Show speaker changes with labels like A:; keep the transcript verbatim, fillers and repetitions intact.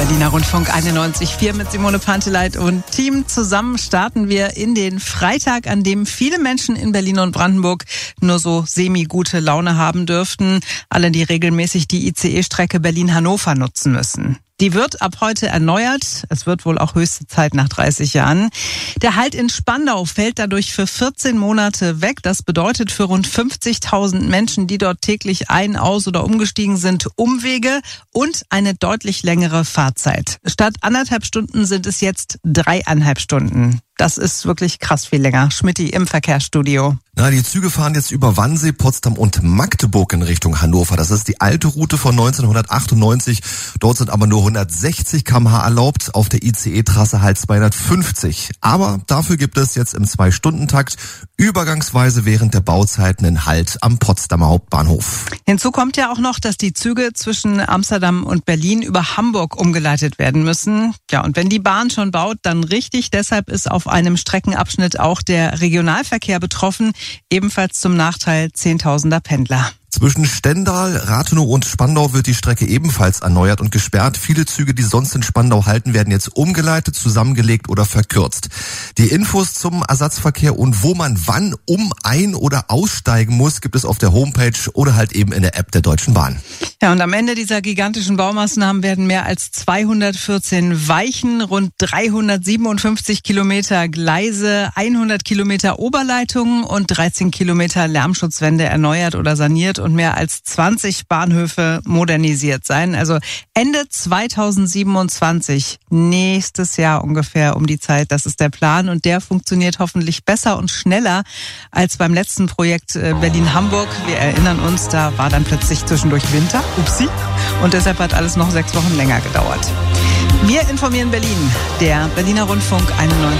A: Berliner Rundfunk einundneunzig Komma vier mit Simone Panteleit und Team. Zusammen starten wir in den Freitag, an dem viele Menschen in Berlin und Brandenburg nur so semi-gute Laune haben dürften. Alle, die regelmäßig die I C E-Strecke Berlin-Hannover nutzen müssen. Die wird ab heute erneuert. Es wird wohl auch höchste Zeit nach dreißig Jahren. Der Halt in Spandau fällt dadurch für vierzehn Monate weg. Das bedeutet für rund fünfzigtausend Menschen, die dort täglich ein-, aus- oder umgestiegen sind, Umwege und eine deutlich längere Fahrzeit. Statt anderthalb Stunden sind es jetzt dreieinhalb Stunden. Das ist wirklich krass viel länger. Schmidti im Verkehrsstudio.
B: Na, die Züge fahren jetzt über Wannsee, Potsdam und Magdeburg in Richtung Hannover. Das ist die alte Route von neunzehnhundertachtundneunzig. Dort sind aber nur hundertsechzig Kilometer pro Stunde erlaubt, auf der I C E-Trasse halt zweihundertfünfzig. Aber dafür gibt es jetzt im Zwei-Stunden-Takt übergangsweise während der Bauzeiten einen Halt am Potsdamer Hauptbahnhof.
A: Hinzu kommt ja auch noch, dass die Züge zwischen Amsterdam und Berlin über Hamburg umgeleitet werden müssen. Ja, und wenn die Bahn schon baut, dann richtig. Deshalb ist auf einem Streckenabschnitt auch der Regionalverkehr betroffen, ebenfalls zum Nachteil zehntausender Pendler.
B: Zwischen Stendal, Rathenow und Spandau wird die Strecke ebenfalls erneuert und gesperrt. Viele Züge, die sonst in Spandau halten, werden jetzt umgeleitet, zusammengelegt oder verkürzt. Die Infos zum Ersatzverkehr und wo man wann um-, ein- oder aussteigen muss, gibt es auf der Homepage oder halt eben in der App der Deutschen Bahn.
A: Ja, und am Ende dieser gigantischen Baumaßnahmen werden mehr als zweihundertvierzehn Weichen, rund dreihundertsiebenundfünfzig Kilometer Gleise, hundert Kilometer Oberleitungen und dreizehn Kilometer Lärmschutzwände erneuert oder saniert und mehr als zwanzig Bahnhöfe modernisiert sein. Also Ende zweitausendsiebenundzwanzig, nächstes Jahr ungefähr um die Zeit, das ist der Plan. Und der funktioniert hoffentlich besser und schneller als beim letzten Projekt Berlin-Hamburg. Wir erinnern uns, da war dann plötzlich zwischendurch Winter. Upsi. Und deshalb hat alles noch sechs Wochen länger gedauert. Wir informieren Berlin, der Berliner Rundfunk einundneunzig.